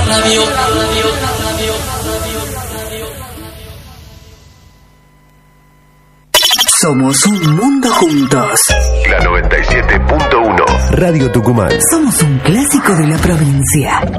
Somos un mundo juntos. La 97.1 Radio Tucumán. Somos un clásico de la provincia.